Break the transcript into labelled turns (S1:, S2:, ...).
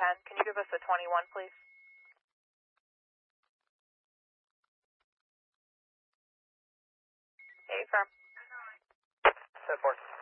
S1: Can you give us a 21, please? Affirm.
S2: 7-4.